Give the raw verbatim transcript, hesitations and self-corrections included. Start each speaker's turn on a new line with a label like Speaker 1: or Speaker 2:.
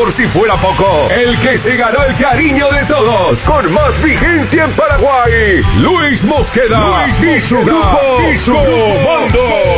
Speaker 1: por si fuera poco, el que se ganó el cariño de todos, con más vigencia en Paraguay, Luis Mosqueda, Luis y su grupo, y su grupo Bando.